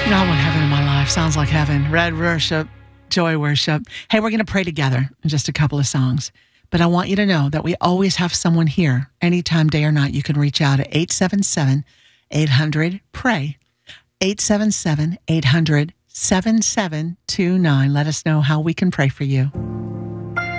I want heaven in my life. Sounds like heaven. Red worship, joy worship. Hey, we're going to pray together in just a couple of songs. But I want you to know that we always have someone here. Anytime, day or night, you can reach out at 877-800-PRAY. 877-800-7729. Let us know how we can pray for you.